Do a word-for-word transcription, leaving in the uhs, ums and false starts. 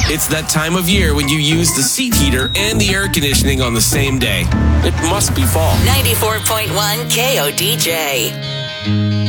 It's that time of year when you use the seat heater and the air conditioning on the same day. It must be fall. ninety-four point one K O D J.